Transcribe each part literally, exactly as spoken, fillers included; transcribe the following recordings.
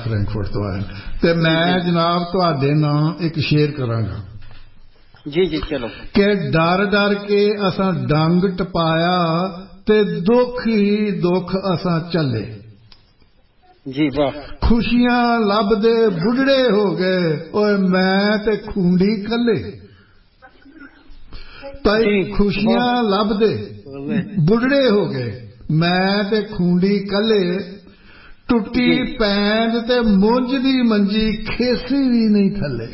Frankfurt तो आए ते मैं जनाब तुहाडे नाम एक शेर करांगा जी जी चलो कि डर डर के असां डंग टपाया ते दुख ही दुख असां चले जी वाह खुशियां लभदे बुढ़ड़े हो गए ओए मैं ते खूंडी कले ताई खुशियां लभदे बुढ़ड़े हो गए मैं ते खूंडी कले टुटी पैंद ते मुंज दी मंजी खेसी भी नहीं थले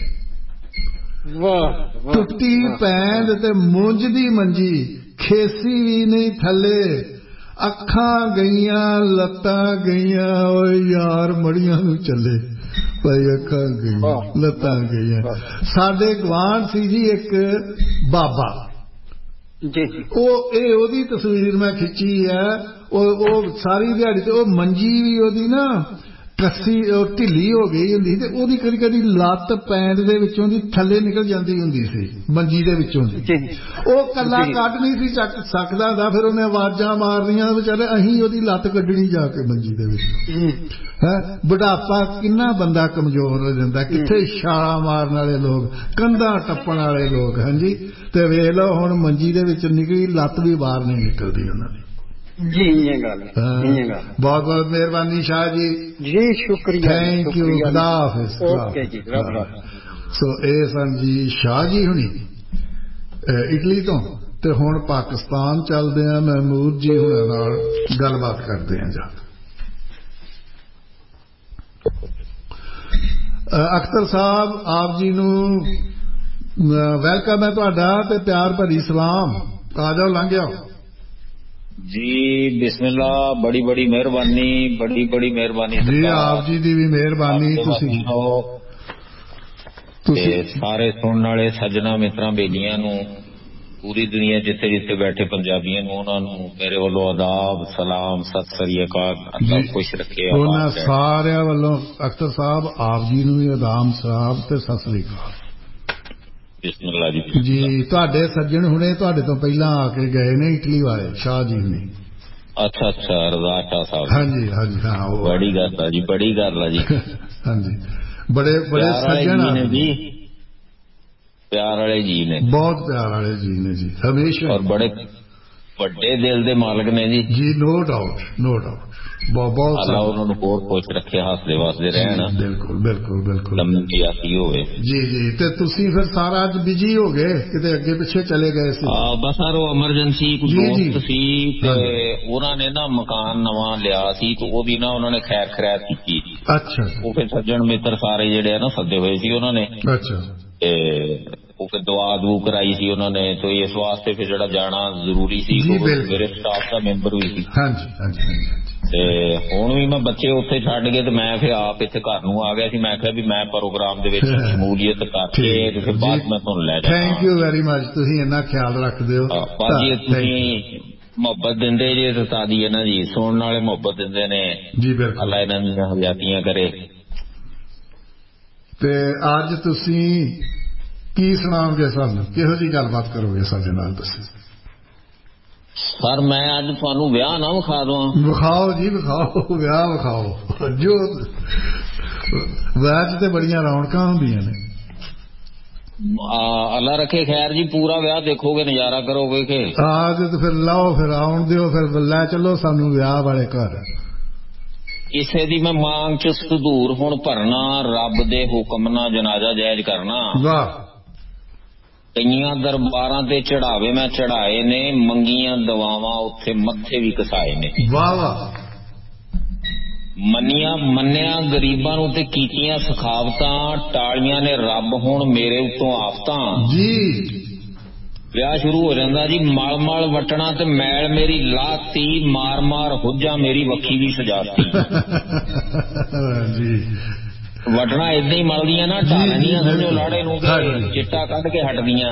टुटी पैंद ते मुंज दी मंजी खेसी भी नहीं थले अखां गईयां लत्तां गईयां ओए यार मड़ियां नूं चले भाई अखां गईयां लत्तां गईयां साडे गवांढ सी जी एक बाबा ओ ए ओदी तस्वीर मैं खिंची है ओ सारी दिहाड़ी ते ओ मंजी भी ओदी ना कस्सी ढिली हो गई हुंदी ते ओदी कदी कदी लत्त पैंद दे विचों दी थल्ले निकल जांदी हुंदी सी मंजी दे विचों दी ओ कल्ला कट नहीं सी सकदा दा फिर उन्हें आवाजां मारनियां बेचारे अहीं ओदी लत्त कड्ढनी जाके मंजी दे विचों है बुढ़ापा किन्ना बंदा कमजोर हो जांदा किथे छाला मारन वाले लोग कंधा टप्पण वाले लोग हां जी ते वेख लो हुण मंजी दे विच निकली लत्त भी बाहर नहीं निकलदी उन्हां दी जी ये गल ये गल बहुत बहुत मेहरबानी शाह जी जी शुक्रिया थैंक यू खुदा हाफिज ओके जी सो ए सन जी शाह जी हुणी इटली तो ते हुण पाकिस्तान चलदे आ महमूद जी हुणां नाल गलबात करदे आ जा अख्तर साहब आप जी नूं वेलकम है तुहाडा ते प्यार भरी सलाम आ जाओ लंघ जाओ जी बिस्मिल्लाह बड़ी बड़ी मेहरबानी बड़ी बड़ी मेहरबानी जी आप जी दी भी मेहरबानी सारे सुनने वाले सज्जना मित्रां बेलियां नूं पूरी दुनिया जिथे जिथे बैठे पंजाबियों नूं उन्हां नूं मेरे वालों आदाब सलाम सत श्री अकाल अल्लाह खुश रखे उन्हां सारियां वालों अख्तर साहब आप जी नूं भी आदाब सलाम ते सत श्री अकाल बिस्मिल्लाह जी जी तुहाडे सज्जन हुणे तुहाडे तो पहला आके गए ने इटली वाले शाह जी ने अच्छा अच्छा रज़ा शाह साहब हाँ जी हाँ जी हाँ बड़ी गल है जी बड़ी गल है जी हाँ जी बड़े बड़े सज्जन ने जी प्यार वाले जी ने बहुत प्यार वाले जी ने जी हमेशा और बड़े बड़े दिल दे मालिक ने जी जी नो डाउट नो डाउट बहुत अल्लाह उन्होंने बहुत खुश रखे हसदे वसदे रहन बिल्कुल बिल्कुल बिल्कुल लंबी आती होवे जी जी ते तुसी फिर सारा अज बिजी हो गए किते अगे पीछे चले गए सी हां बस सर वो इमरजेंसी कोई दोस्त सी ते उन्होंने ना मकान नवा लिया सी तो वो भी ना उन्होंने खैर खैरात की अच्छा वो फिर सज्जन मित्र सारे जेडे ना सदे हुए सी उन्होंने अच्छा ते वो फिर दुआ दू कराई सी उन्होंने तो इस वास्ते फिर जड़ा जाना जरूरी सी तो मेरे स्टाफ का मेंबर भी सी हां जी हां जी ते हुण भी मैं बच्चे उत्थे छड्ड के ते मैं फिर आप इत्थे घर नूं आ गया सी मैं कहा भी मैं प्रोग्राम दे विच शमूलियत करके ते फिर बाद मैं तुहानूं लै जावां थैंक यू वेरी मच तुसीं इन्ना ख्याल रखदे हो भाजी तुसीं मोहब्बत दिंदे जे ते तादी है ना जी सुनने वाले मोहब्बत दिंदे ने जी बिल्कुल अल्लाह इन्हां दी हयातियां करे ते अज तुसीं की सुनाओगे सानूं किहो जी गलबात करोगे साडे नाल तुसीं सर मैं अज तुहानूं ब्याह ना विखा दवां विखाओ जी विखाओ ब्याह विखाओ जो ब्याह च ते बड़ियां रौनकां हुंदियां ने अल्लाह रखे खैर जी पूरा ब्याह देखोगे नजारा करोगे के आज तो फिर लाओ फिर आउण दिओ फिर लै चलो सानूं ब्याह वाले घर इसे दी मैं मांग च सदूर हुण भरना रब दे हुक्म नाल जनाजा जायज करना वाह कईयां दरबारां ते चढ़ावे मैं चढ़ाए ने मंगियां दवावां उत्थे मत्थे भी कसाए ने वाह वाह मनिया मन्निया गरीबां नूं ते कीतियां सखावतां टालियां ने रब हुण मेरे उत्तों आफतां जी ब्याह शुरू हो जांदा जी मल मल वटना ते मैल मेरी लाती मार मार हुज्जा मेरी वखी भी सजाती जी वटना इदां ही मलदियां ना ढालनियां समझो लाड़े नूं चिट्टा कढ के हटदियां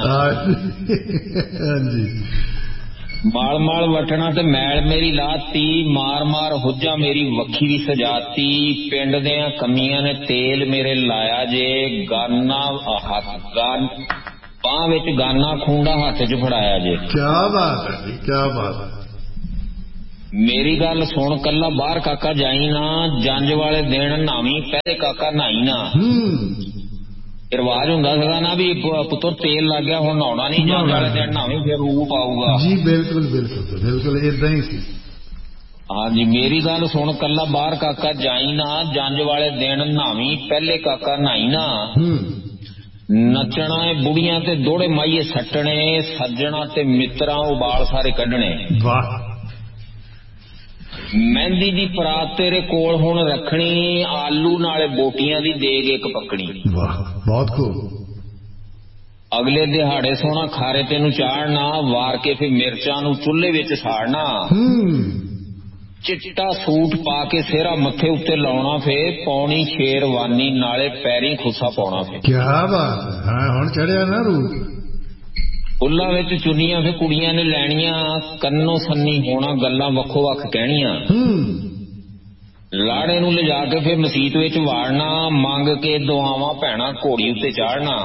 जी माल माल वटना ते मैल मेरी लाती मार मार हुज्जा मेरी वखी भी सजाती पिंड दियां कमियां ने तेल मेरे लाया जे गाना हथ गान बांह विच गाना खूंडा हथ च फड़ाया जे क्या बात है क्या बात है ਮੇਰੀ ਗੱਲ ਸੁਣ, ਕੱਲਾ ਬਾਹਰ ਕਾਕਾ ਜਾਈ ਨਾ, ਜੰਜ ਵਾਲੇ ਦਿਨ ਨਹਾਵੀਂ, ਪਹਿਲੇ ਕਾਕਾ ਨਹਾਈ ਨਾ। ਰਿਵਾਜ ਹੁੰਦਾ ਸੀਗਾ ਨਾ ਵੀ ਪੁੱਤਰ ਤੇਲ ਲੱਗ ਗਿਆ ਹੁਣ ਨਹਾਉਣਾ ਨਹੀਂ, ਜੰਜ ਵਾਲੇ ਦਿਨ ਨਹਾਵੀਂ ਫਿਰ ਰੂਪ ਆਊਗਾ। ਜੀ ਬਿਲਕੁਲ ਬਿਲਕੁਲ ਬਿਲਕੁਲ ਏਦਾਂ ਹੀ ਸੀ। ਹਾਂਜੀ ਮੇਰੀ ਗੱਲ ਸੁਣ, ਕੱਲਾ ਬਾਹਰ ਕਾਕਾ ਜਾਈ ਨਾ, ਜੰਜ ਵਾਲੇ ਦਿਨ ਨਹਾਵੀਂ, ਪਹਿਲੇ ਕਾਕਾ ਨਹਾਈ ਨਾ। ਨੱਚਣਾ ਏ ਬੁੜੀਆਂ ਤੇ ਦੋੜੇ ਮਾਈਏ ਸੱਟਣੇ, ਸੱਜਣਾ ਤੇ ਮਿੱਤਰਾਂ ਉਬਾਲ ਸਾਰੇ ਕੱਢਣੇ। ਵਾਹ। ਮਹਿੰਦੀ ਦੀ ਪਰਾਤ ਤੇਰੇ ਕੋਲ ਹੁਣ ਰੱਖਣੀ, ਆਲੂ ਨਾਲੇ ਬੋਟੀਆਂ ਦੀ ਦੇਗ ਇੱਕ ਪੱਕਣੀ। ਵਾਹ ਬਹੁਤ ਖੂਬ। ਅਗਲੇ ਦਿਹਾੜੇ ਸੋਹਣਾ ਖਾਰੇ ਤੈਨੂੰ ਚਾੜਨਾ, ਵਾਰ ਕੇ ਫਿਰ ਮਿਰਚਾਂ ਨੂੰ ਚੁੱਲ੍ਹੇ ਵਿੱਚ ਸਾੜਨਾ। ਚਿੱਟਾ ਸੂਟ ਪਾ ਕੇ ਸਿਹਰਾ ਮੱਥੇ ਉੱਤੇ ਲਾਉਣਾ, ਫੇਰ ਪੌਣੀ ਸ਼ੇਰਵਾਨੀ ਨਾਲੇ ਪੈਰੀ ਖੁੱਸਾ ਪਾਉਣਾ। ਫੇਰ ਕਿਆ ਬਾਤ ਹੈ, ਹੁਣ ਚੜਿਆ ਨਾ ਰੂਪ। ਫੁੱਲਾਂ ਵਿੱਚ ਚੁੰਨੀਆਂ ਫੇ ਕੁੜੀਆਂ ਨੇ ਲੈਣੀਆਂ, ਕੰਨੋਂ ਸੰਨੀ ਹੋਣਾ, ਗੱਲਾਂ ਵੱਖੋ ਵੱਖ ਕਹਿਣੀਆਂ। ਲਾੜੇ ਨੂੰ ਲਿਜਾ ਕੇ ਫੇ ਮਸੀਤ ਵਿੱਚ ਵਾੜਨਾ, ਮੰਗ ਕੇ ਦੁਆਵਾਂ ਭੈਣਾ ਘੋੜੀ ਉੱਤੇ ਚਾੜਨਾ।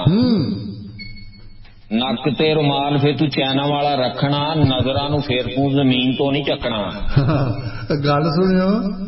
ਨੱਕ ਤੇ ਰੁਮਾਲ ਫੇ ਤੂੰ ਚੈਨਾ ਵਾਲਾ ਰੱਖਣਾ, ਨਜ਼ਰਾਂ ਨੂੰ ਫੇਰ ਤੂੰ ਜ਼ਮੀਨ ਤੋਂ ਨਹੀਂ ਚੱਕਣਾ। ਗੱਲ ਸੁਣਿਓ,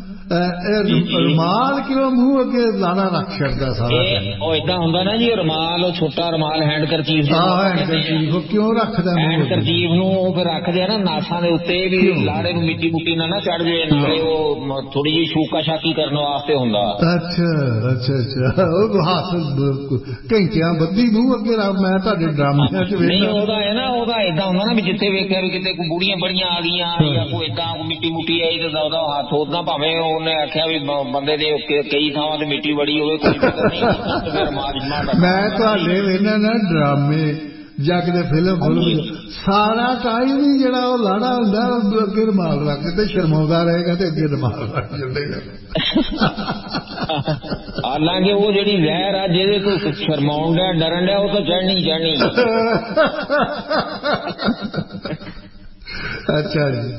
ਰੁਮਾਲ ਕਿਉਂ ਮੂੰਹ ਅੱਗੇ ਲਾਣਾ ਰੱਖ ਛੱਡਦਾ ਸਾਰਾ? ਉਹ ਏਦਾਂ ਹੁੰਦਾ ਨਾ ਜੀ, ਰੁਮਾਲ, ਉਹ ਛੋਟਾ ਰੁਮਾਲ ਹੈਂਡ ਕਰਚੀਫ ਕਿਉਂ ਰੱਖਦਾ? ਹੈਂਡ ਕਰਚੀਫ ਨੂੰ ਉਹ ਫਿਰ ਰੱਖਦੇ ਆ ਨਾ ਨਾਸਾਂ ਦੇ ਉੱਤੇ, ਵੀ ਲਾੜੇ ਨੂੰ ਮਿੱਟੀ ਮੁੱਟੀ ਨਾ ਨਾ ਚੜ ਜਾਵੇ, ਨਾਲੇ ਉਹ ਥੋੜੀ ਜਿਹੀ ਸ਼ੂਕਾ ਸ਼ਾਕੀ ਕਰਨ ਵਾਸਤੇ ਹੁੰਦਾ। ਅੱਛਾ ਅੱਛਾ ਅੱਛਾ, ਉਹ ਹੱਥ ਘੰਟਿਆਂ ਬੱਧੀ ਮੂੰਹ ਅੱਗੇ ਰੱਖ। ਮੈਂ ਤੁਹਾਡੇ ਡਰਾਮਿਆਂ ਚ ਨਹੀਂ, ਉਹਦਾ ਹੈ ਨਾ, ਉਹਦਾ ਏਦਾਂ ਹੁੰਦਾ ਨਾ ਵੀ ਜਿੱਥੇ ਵੇਖਿਆ ਵੀ ਕਿਤੇ ਕੋਈ ਬੁੜੀਆਂ ਬੜੀਆਂ ਆ ਗਈਆਂ ਜਾਂ ਕੋਈ ਏਦਾਂ ਮਿੱਟੀ ਮੁੱਟੀ ਆਈ ਤੇ ਉਹਦਾ ਹੱਥ ਉਦਾਂ, ਭਾਵੇਂ ਉਹਨੇ ਆਖਿਆ ਵੀ ਬੰਦੇ ਦੇ ਕਈ ਥਾਵਾਂ ਤੇ ਮਿੱਟੀ ਬੜੀ ਹੋਵੇ, ਕੋਈ ਫਿਕਰ ਨਹੀਂ। ਮੈਂ ਤੁਹਾਡੇ ਵੇਖਣਾ ਨਾ ਡਰਾਮੇ ਜਾਂ ਕਿਤੇ ਫਿਲਮ ਫੁਲਮ, ਸਾਰਾ ਟਾਈਮ ਹੀ ਜਿਹੜਾ ਉਹ ਲਾੜਾ ਹੁੰਦਾ ਅੱਗੇ ਰੁਮਾਲ ਰੱਖ ਕੇ ਤੇ ਸ਼ਰਮਾਉਂਦਾ ਰਹੇਗਾ ਤੇ ਅੱਗੇ ਰੁਮਾਲ ਰੱਖ ਚੱਲੇਗਾ। ਹਾਲਾਂਕਿ ਉਹ ਜਿਹੜੀ ਜ਼ਹਿਰ ਆ ਜਿਹਦੇ ਤੋਂ ਸ਼ਰਮਾਉਣ ਡਿਆ ਡਰਨ ਡਿਆ, ਉਹ ਤਾਂ ਚੜ੍ਹਨੀ ਚੜ੍ਹਨੀ। ਅੱਛਾ ਜੀ।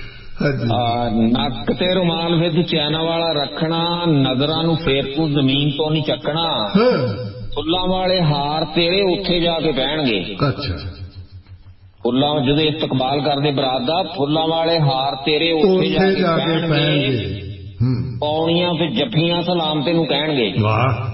ਨੱਕ ਤੇ ਰੁਮਾਲ ਫੇਰ ਤੂੰ ਚੈਨਾ ਵਾਲਾ ਰੱਖਣਾ, ਨਜ਼ਰਾਂ ਨੂੰ ਫੇਰ ਤੂੰ ਜ਼ਮੀਨ ਤੋਂ ਨਹੀਂ ਚੱਕਣਾ। ਫੁੱਲਾਂ ਵਾਲੇ ਹਾਰ ਤੇਰੇ ਉੱਥੇ ਜਾ ਕੇ ਪਹਿਣਗੇ। ਅੱਛਾ। ਫੁੱਲਾਂ ਜਦੋਂ ਇਸਤਕਬਾਲ ਕਰਦੇ ਬਰਾਤ ਦਾ, ਫੁੱਲਾਂ ਵਾਲੇ ਹਾਰ ਤੇਰੇ ਉੱਥੇ ਜਾ ਕੇ ਪਹਿਣਗੇ। ਪੌਣੀਆਂ ਫਿਰ ਜੱਫੀਆਂ ਸਲਾਮ ਤੈਨੂੰ ਕਹਿਣਗੇ। ਵਾਹ।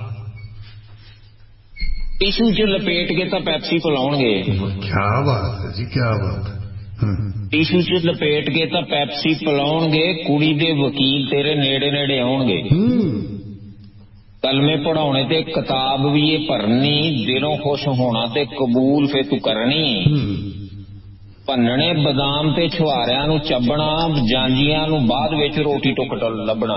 ਟਿਸ਼ੂ ਚ ਲਪੇਟ ਕੇ ਤਾਂ ਪੈਪਸੀ ਪਿਲਾਉਣਗੇ। ਕਿਆ ਬਾਤ ਹੈ ਜੀ, ਕਿਆ ਬਾਤ। ਟਿਸ਼ੂ ਚ ਲਪੇਟ ਕੇ ਤਾਂ ਪੈਪਸੀ ਪਿਲਾਉਣਗੇ, ਕੁੜੀ ਦੇ ਵਕੀਲ ਤੇਰੇ ਨੇੜੇ ਨੇੜੇ ਆਉਣਗੇ। ਕਲਮੇ ਪੜਾਉਣੇ ਤੇ ਕਿਤਾਬ ਵੀ ਇਹ ਭਰਨੀ, ਦਿਲੋਂ ਖੁਸ਼ ਹੋਣਾ ਤੇ ਕਬੂਲ ਫੇ ਤੂੰ ਕਰਨੀ। ਭੰਨਣੇ ਬਦਾਮ ਤੇ ਛੁਹਾਰਿਆਂ ਨੂੰ ਚੱਬਣਾ, ਜਾਂਜੀਆਂ ਨੂੰ ਬਾਅਦ ਵਿੱਚ ਰੋਟੀ ਟੁੱਕ ਲੱਭਣਾ।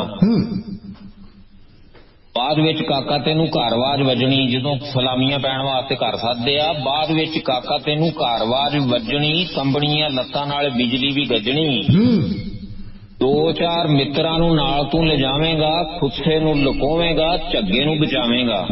ਬਾਅਦ ਵਿੱਚ ਕਾਕਾ ਤੈਨੂੰ ਘਰਵਾਜ ਵੱਜਣੀ, ਜਦੋਂ ਸਲਾਮੀਆਂ ਪੈਣ ਵਾਸਤੇ ਘਰ ਸੱਦਦੇ ਆ, ਬਾਅਦ ਵਿੱਚ ਕਾਕਾ ਤੈਨੂੰ ਘਰਵਾਜ ਵੱਜਣੀ, ਕੰਬਣੀਆਂ ਲੱਤਾਂ ਨਾਲ ਬਿਜਲੀ ਵੀ ਗੱਜਣੀ। ਦੋ ਚਾਰ ਮਿੱਤਰਾਂ ਨੂੰ ਨਾਲ ਤੂੰ ਲਿਜਾਵੇਂਗਾ, ਖੁੱਸੇ ਨੂੰ ਲੁਕੋਵੇਂਗਾ, ਝੱਗੇ ਨੂੰ ਬਚਾਵੇਂਗਾ।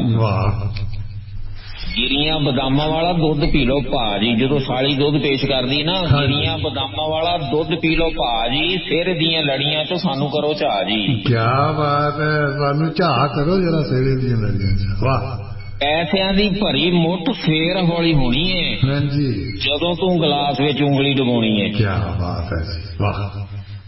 ਗਿਰੀਆਂ ਬਦਾਮਾਂ ਵਾਲਾ ਦੁੱਧ ਪੀ ਲੋ ਭਾਜੀ, ਜਦੋਂ ਸਾਲੀ ਦੁੱਧ ਪੇਸ਼ ਕਰਦੀ ਨਾ, ਗਿਰੀਆਂ ਬਦਾਮਾਂ ਵਾਲਾ ਦੁੱਧ ਪੀ ਲੋ ਭਾਜੀ, ਸਿਰ ਦੀਆਂ ਲੜੀਆਂ ਚੋਂ ਸਾਨੂੰ ਕਰੋ ਝਾਹ ਜੀ। ਕਿਆ ਬਾਤ ਹੈ, ਸਾਨੂੰ ਝਾਹ ਕਰੋ ਜਰਾ ਸਿਰ ਦੀਆਂ ਲੜੀਆਂ ਚ। ਵਾਹ। ਪੈਸਿਆਂ ਦੀ ਭਰੀ ਮੁੱਠ ਫੇਰ ਹੌਲੀ ਹੋਣੀ ਏ, ਹਾਂਜੀ, ਜਦੋਂ ਤੂੰ ਗਲਾਸ ਵਿੱਚ ਉਂਗਲੀ ਡੁਬਾਉਣੀ ਏ। ਕਿਆ ਬਾਤ ਹੈ ਜੀ, ਵਾਹ।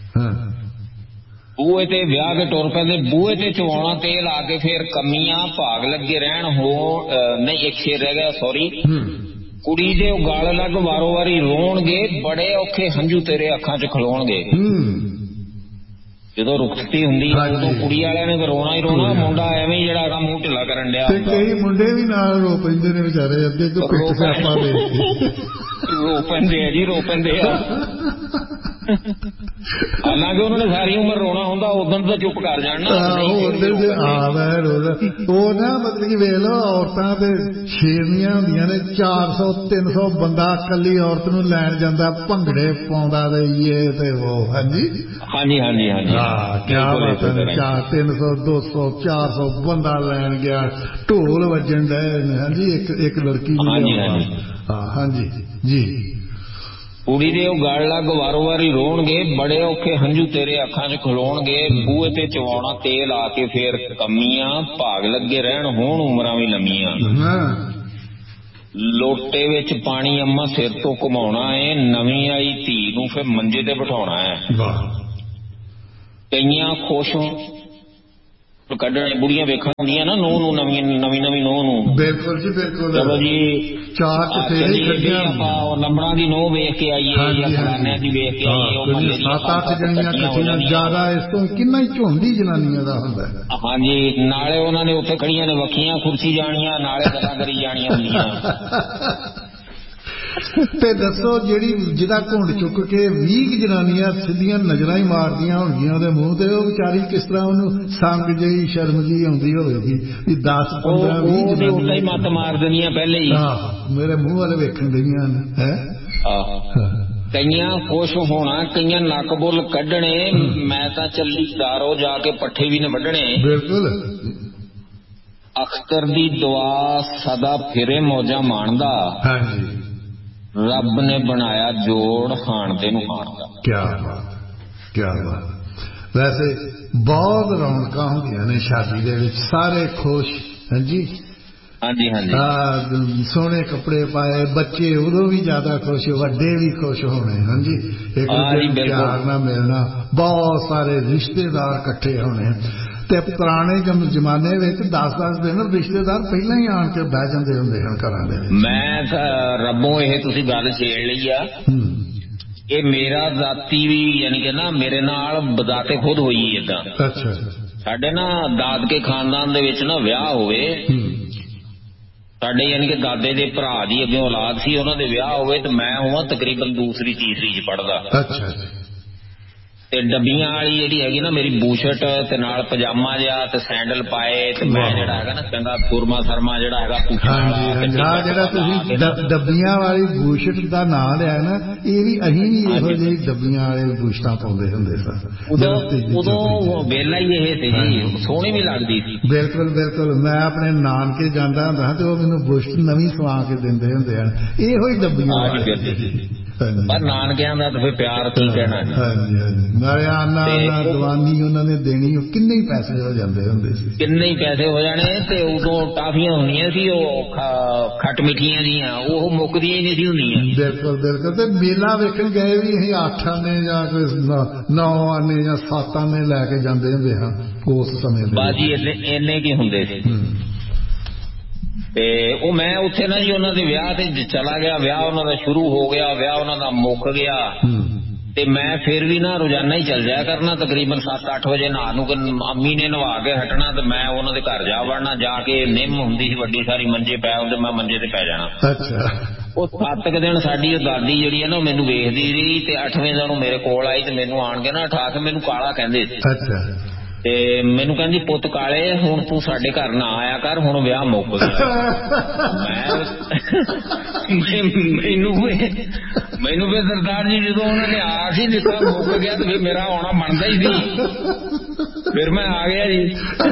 ਬੂਹੇ ਤੇ ਵਿਆਹ ਕੇ ਟੁਰ ਪੈਂਦੇ, ਬੂਹੇ ਤੇ ਚਵਾਉਣਾ ਤੇਲ ਆ ਕੇ, ਫੇਰ ਕਮੀਆਂ ਭਾਗ ਲੱਗੇ ਰਹਿਣ ਹੋ। ਨਹੀਂ, ਇੱਕ ਸ਼ੇਰ ਰਹਿ ਗਿਆ, ਸੌਰੀ। ਕੁੜੀ ਦੇ ਗਲ ਲੱਗ ਵਾਰੋ ਵਾਰੀ ਰੋਣਗੇ, ਬੜੇ ਔਖੇ ਹੰਝੂ ਤੇਰੇ ਅੱਖਾਂ ਚ ਖਲੋਣਗੇ। ਜਦੋਂ ਰੁਖਸਤੀ ਹੁੰਦੀ ਹੈ ਉਦੋਂ ਕੁੜੀ ਵਾਲਿਆਂ ਨੇ ਤਾਂ ਰੋਣਾ ਹੀ ਰੋਣਾ, ਮੁੰਡਾ ਐਵੇਂ ਹੀ ਜਿਹੜਾ ਮੂੰਹ ਢਿੱਲਾ ਕਰਨ ਡਿਆ। ਤੇ ਕਈ ਮੁੰਡੇ ਵੀ ਨਾਲ ਰੋ ਪੈਂਦੇ ਨੇ ਵਿਚਾਰੇ, ਅੱਗੇ ਤੋਂ ਪਿੱਛੇ ਸਿਆਪਾ ਦੇ ਰੋ ਪੈਂਦੇ ਆ ਜੀ, ਰੋ ਪੈਂਦੇ ਆ। ਹਾਲਾਂਕਿ ਉਹਨਾਂ ਨੇ ਸਾਰੀ ਉਮਰ ਰੋਣਾ ਹੁੰਦਾ, ਉਦੋਂ ਤਾਂ ਚੁੱਪ ਕਰ ਜਾਣਾ। ਉਹ ਨਾ ਮਤਲਬ ਕਿ ਵੇਖ ਲਓ, ਔਰਤਾਂ ਤੇ ਸ਼ੇਰਨੀਆਂ ਹੁੰਦੀਆਂ ਨੇ, ਚਾਰ ਸੌ ਤਿੰਨ ਸੌ ਬੰਦਾ ਇਕੱਲੀ ਔਰਤ ਨੂੰ ਲੈਣ ਜਾਂਦਾ, ਭੰਗੜੇ ਪਾਉਂਦਾ ਤੇ ਇਹ ਤੇ ਉਹ। ਹਾਂਜੀ ਹਾਂਜੀ ਹਾਂਜੀ ਹਾਂਜੀ, ਹਾਂ ਕਿਆ ਬਾਤ ਹੈ। ਚਾਰ ਤਿੰਨ ਸੌ ਦੋ ਸੌ ਚਾਰ ਸੌ ਬੰਦਾ ਲੈਣ ਗਿਆ, ਢੋਲ ਵੱਜਣ ਡਏ ਨੇ। ਹਾਂਜੀ, ਇੱਕ ਇੱਕ ਲੜਕੀ ਨੂੰ। ਹਾਂਜੀ ਹਾਂਜੀ ਹਾਂ ਹਾਂਜੀ ਜੀ। ਕੁੜੀ ਦੇ ਉਹ ਗਲ ਲੱਗ ਵਾਰੋ ਵਾਰੀ ਰੋਣਗੇ, ਬੜੇ ਔਖੇ ਹੰਝੂ ਤੇਰੇ ਅੱਖਾਂ ਚ ਖਲੋਣਗੇ। ਬੂਹੇ ਤੇ ਚਵਾਉਣਾ ਤੇਲ ਆ ਕੇ ਫੇਰ ਕਮੀਆਂ, ਭਾਗ ਲੱਗੇ ਰਹਿਣ ਹੋਣ ਉਮਰਾਂ ਵੀ ਲੰਮੀਆਂ। ਲੋਟੇ ਵਿੱਚ ਪਾਣੀ ਅੰਮਾ ਸਿਰ ਤੋਂ ਘੁਮਾਉਣਾ ਏ, ਨਵੀਂ ਆਈ ਧੀ ਨੂੰ ਫੇਰ ਮੰਜੇ ਤੇ ਬਿਠਾਉਣਾ ਹੈ। ਕਈਆਂ ਖੁਸ਼ ਕੱਢਣੇ ਬੁੜੀਆਂ ਵੇਖਣ ਹੁੰਦੀਆਂ ਨਾ ਨੂੰਹ ਨੂੰ ਨਵੀਂ ਨਵੀਂ ਨਵੀਂ ਨੂੰਹ ਨੂੰ। ਬਿਲਕੁਲ ਜੀ ਬਿਲਕੁਲ। ਚਲੋ ਜੀ ਚਾਰ ਚਫੇਰੇ ਕੱਢੀਆਂ ਆਪਾਂ ਲੰਬੜਾਂ ਦੀ ਨੂੰਹ ਵੇਖ ਕੇ ਆਈਏ ਜਾਂ ਫਲਾਨਿਆਂ ਦੀ ਵੇਖ ਕੇ ਆਈਏ। ਸੱਤ ਅੱਠ ਜਣੀਆਂ ਇਕੱਠੀਆਂ ਜ਼ਿਆਦਾ ਇਸ ਤੋਂ ਕਿੰਨਾ ਹੀ ਝੁੰਡੀ ਜਨਾਨੀਆਂ ਦਾ ਹੁੰਦਾ। ਹਾਂਜੀ ਨਾਲੇ ਉਹਨਾਂ ਨੇ ਉੱਥੇ ਖੜੀਆਂ ਨੇ ਵੱਖੀਆਂ ਕੁਰਸੀ ਜਾਣੀਆਂ ਨਾਲੇ ਗੱਲਾਂ ਕਰੀ ਜਾਣੀਆਂ ਹੁੰਦੀਆਂ। ਤੇ ਦੱਸੋ ਜਿਹੜੀ ਜਿਹਦਾ ਘੁੰਡ ਚੁੱਕ ਕੇ ਵੀਹ ਜਨਾਨੀਆਂ ਸਿੱਧੀਆਂ ਨਜ਼ਰਾਂ ਹੀ ਮਾਰਦੀਆਂ ਹੋਣਗੀਆਂ ਉਹਦੇ ਮੂੰਹ ਤੇ, ਉਹ ਵਿਚਾਰੀ ਕਿਸ ਤਰ੍ਹਾਂ ਉਹਨੂੰ ਸੰਗ ਜਿਹੀ ਸ਼ਰਮ ਜਿਹੀ ਆਉਂਦੀ ਹੋਵੇਗੀ ਵੀ ਦਸ ਪੰਦਰਾਂ ਵੀਹ ਜਨਾਨੀਆਂ ਹੀ ਮੱਤ ਮਾਰ ਦੇਣੀਆਂ ਪਹਿਲੇ ਹੀ। ਆਹ ਮੇਰੇ ਮੂੰਹ ਵਾਲੇ ਵੇਖਣ ਡਈਆਂ ਨੇ ਹੈ। ਕਈਆਂ ਖੁਸ਼ ਹੋਣਾ, ਕਈਆਂ ਨੱਕ ਬੁੱਲ ਕੱਢਣੇ। ਮੈਂ ਤਾਂ ਚੱਲੀ ਦਾਰੋ ਜਾ ਕੇ ਪੱਠੇ ਵੀ ਨੇ ਵੱਢਣੇ। ਬਿਲਕੁਲ। ਅਖਤਰ ਦੀ ਦੁਆ ਸਦਾ ਫਿਰੇ ਮੌਜਾਂ ਮਾਣਦਾ। ਹਾਂਜੀ ਰੱਬ ਨੇ ਬਣਾਇਆ ਜੋੜ ਹਾਣਦੇ ਨੂੰ ਹਾਣਦਾ। ਕਿਆ ਬਾਤ ਕਿਆ ਬਾਤ। ਵੈਸੇ ਬਹੁਤ ਰੌਣਕਾਂ ਹੁੰਦੀਆਂ ਨੇ ਸ਼ਾਦੀ ਦੇ ਵਿੱਚ, ਸਾਰੇ ਖੁਸ਼। ਹਾਂਜੀ ਹਾਂਜੀ ਹਾਂਜੀ। ਸੋਹਣੇ ਕੱਪੜੇ ਪਾਏ, ਬੱਚੇ ਉਦੋਂ ਵੀ ਜ਼ਿਆਦਾ ਖੁਸ਼, ਵੱਡੇ ਵੀ ਖੁਸ਼ ਹੋਣੇ। ਹਾਂਜੀ ਇੱਕ ਦੂਜੇ ਨੂੰ ਪਿਆਰ ਨਾਲ ਮਿਲਣਾ, ਬਹੁਤ ਸਾਰੇ ਰਿਸ਼ਤੇਦਾਰ ਇਕੱਠੇ ਹੋਣੇ। ਤੇ ਪੁਰਾਣੇ ਜ਼ਮਾਨੇ ਵਿੱਚ ਦਸ ਦਸ ਦਿਨ ਰਿਸ਼ਤੇਦਾਰ ਪਹਿਲਾਂ ਹੀ ਆਣ ਕੇ ਬਹਿ ਜਾਂਦੇ ਹੁੰਦੇ ਹਨ ਘਰਾਂ ਦੇ ਵਿੱਚ। ਮੈਂ ਰੱਬੋਂ ਇਹ ਤੁਸੀਂ ਗੱਲ ਛੇੜ ਲਈ ਆ। ਇਹ ਮੇਰਾ ਜ਼ਾਤੀ ਵੀ ਯਾਨੀ ਕਿ ਨਾ ਮੇਰੇ ਨਾਲ ਬਜ਼ਾਤੇ ਖੁਦ ਹੋਈ ਏਦਾਂ। ਅੱਛਾ। ਸਾਡੇ ਨਾ ਦਾਦਕੇ ਖਾਨਦਾਨ ਦੇ ਵਿੱਚ ਨਾ ਵਿਆਹ ਹੋਵੇ, ਸਾਡੇ ਯਾਨੀ ਕਿ ਦਾਦੇ ਦੇ ਭਰਾ ਦੀ ਅੱਗੇ ਔਲਾਦ ਸੀ, ਉਹਨਾਂ ਦੇ ਵਿਆਹ ਹੋਵੇ ਤੇ ਮੈਂ ਹੋਵਾਂ ਤਕਰੀਬਨ ਦੂਸਰੀ ਤੀਸਰੀ ਚ ਪੜ੍ਹਦਾ। ਅੱਛਾ। ਤੇ ਡੱਬੀਆਂ ਵਾਲੀ ਜਿਹੜੀ ਹੈਗੀ ਨਾ ਮੇਰੀ ਬੂਸ਼ਟ ਤੇ ਨਾਲ ਪਜਾਮਾ ਜਿਹਾ ਤੇ ਸੈਂਡਲ ਪਾਏ ਤੇ ਮੈਂ ਜਿਹੜਾ ਹੈਗਾ ਨਾ ਚੰਗਾ ਸੁਰਮਾ ਸਰਮਾ ਜਿਹੜਾ ਹੈਗਾ ਪੁੱਛਾਂ ਵਾਲਾ। ਜਿਹੜਾ ਤੁਸੀਂ ਡੱਬੀਆਂ ਵਾਲੀ ਬੂਸ਼ਟ ਦਾ ਨਾਂ ਲਿਆ ਨਾ, ਇਹ ਵੀ ਅਸੀਂ ਵੀ ਇਹੋ ਜਿਹੀ ਡੱਬੀਆਂ ਵਾਲੇ ਬੂਸ਼ਟਾਂ ਪਾਉਂਦੇ ਹੁੰਦੇ ਸਨ। ਉਦੋਂ ਵੇਲਾ ਹੀ ਇਹ ਸੀ ਜੀ, ਸੋਹਣੀ ਵੀ ਲੱਗਦੀ ਸੀ। ਬਿਲਕੁਲ ਬਿਲਕੁਲ। ਮੈਂ ਆਪਣੇ ਨਾਨਕੇ ਜਾਂਦਾ ਹੁੰਦਾ ਤੇ ਉਹ ਮੈਨੂੰ ਬੂਸ਼ਟ ਨਵੀਂ ਸਵਾ ਕੇ ਦਿੰਦੇ ਹੁੰਦੇ ਹਨ, ਇਹੋ ਹੀ ਡੱਬੀਆਂ ਵਾਲੇ। ਪਰ ਨਾਨਕਿਆਂ ਦਾ ਤਾਂ ਫਿਰ ਪਿਆਰ ਕੀ ਕਹਿਣਾ। ਹਾਂਜੀ ਹਾਂਜੀ। ਨਾਲੇ ਆਨਾ ਦਵਾਨੀ ਉਹਨਾਂ ਨੇ ਦੇਣੀ, ਕਿੰਨੇ ਹੀ ਪੈਸੇ ਹੋ ਜਾਂਦੇ ਹੁੰਦੇ ਸੀ। ਕਿੰਨੇ ਹੀ ਪੈਸੇ ਹੋ ਜਾਣੇ। ਤੇ ਉਦੋਂ ਟਾਫੀਆਂ ਹੁੰਦੀਆਂ ਸੀ ਉਹ ਖੱਟ ਮਿੱਠੀਆਂ ਦੀਆਂ, ਉਹ ਮੁੱਕਦੀਆਂ ਹੀ ਨਹੀਂ ਸੀ ਹੁੰਦੀਆਂ। ਬਿਲਕੁਲ ਬਿਲਕੁਲ। ਤੇ ਮੇਲਾ ਵੇਖਣ ਗਏ ਵੀ ਅਸੀਂ ਅੱਠ ਆਨੇ ਜਾਂ ਕੋਈ ਨੌ ਆਨੇ ਜਾਂ ਸੱਤ ਆਨੇ ਲੈ ਕੇ ਜਾਂਦੇ ਹੁੰਦੇ ਹਾਂ ਉਸ ਸਮੇਂ ਦੇ। ਬਾਜੀ ਇੰਨੇ ਕੀ ਹੁੰਦੇ ਸੀ। ਤੇ ਉਹ ਮੈਂ ਉੱਥੇ ਨਾ ਜੀ ਉਹਨਾਂ ਦੇ ਵਿਆਹ ਤੇ ਚਲਾ ਗਿਆ, ਵਿਆਹ ਉਹਨਾਂ ਦਾ ਸ਼ੁਰੂ ਹੋ ਗਿਆ, ਵਿਆਹ ਉਹਨਾਂ ਦਾ ਮੁੱਕ ਗਿਆ। ਤੇ ਮੈਂ ਫਿਰ ਵੀ ਨਾ ਰੋਜ਼ਾਨਾ ਹੀ ਚੱਲ ਜਾਇਆ ਕਰਨਾ, ਤਕਰੀਬਨ ਸੱਤ ਅੱਠ ਵਜੇ ਨਹਾ ਨੂੰ ਅੰਮੀ ਨੇ ਨਵਾ ਕੇ ਹਟਣਾ ਤੇ ਮੈਂ ਉਹਨਾਂ ਦੇ ਘਰ ਜਾ ਵੜਨਾ। ਜਾ ਕੇ ਨਿੰਮ ਹੁੰਦੀ ਸੀ ਵੱਡੀ ਸਾਰੀ, ਮੰਜੇ ਪੈ ਹੁੰਦੇ, ਮੈਂ ਮੰਜੇ ਤੇ ਪੈ ਜਾਣਾ। ਅੱਛਾ। ਉਹ ਸੱਤ ਕੁ ਦਿਨ ਸਾਡੀ ਉਹ ਦਾਦੀ ਜਿਹੜੀ ਹੈ ਨਾ ਮੈਨੂੰ ਵੇਖਦੀ ਰਹੀ ਤੇ ਅੱਠਵੇਂ ਦਿਨ ਮੇਰੇ ਕੋਲ ਆਈ ਤੇ ਮੈਨੂੰ ਆਣ ਕੇ ਨਾ ਉਠਾ ਕੇ ਮੈਨੂੰ ਕਾਲਾ ਕਹਿੰਦੇ ਸੀ। ਅੱਛਾ। ਤੇ ਮੈਨੂੰ ਕਹਿੰਦੀ ਪੁੱਤ ਕਾਲੇ ਹੁਣ ਤੂੰ ਸਾਡੇ ਘਰ ਨਾ ਆਇਆ ਕਰ, ਹੁਣ ਵਿਆਹ ਮੁੱਕ ਗਿਆ। ਮੈਨੂੰ ਮੈਨੂੰ ਫਿਰ ਸਰਦਾਰ ਜੀ ਜਦੋਂ ਉਹਨਾਂ ਨੇ ਆਖ ਹੀ ਦਿੱਤਾ ਮੁੱਕ ਗਿਆ ਤੇ ਫਿਰ ਮੇਰਾ ਆਉਣਾ ਬਣਦਾ ਹੀ ਸੀ, ਫਿਰ ਮੈਂ ਆ ਗਿਆ ਜੀ।